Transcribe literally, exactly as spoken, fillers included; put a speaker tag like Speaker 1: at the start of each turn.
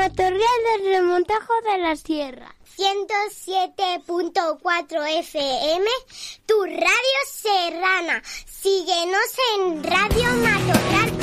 Speaker 1: Matorral del Remontajo de la Sierra.
Speaker 2: ciento siete punto cuatro F M, tu radio serrana. Síguenos en Radio Matorral.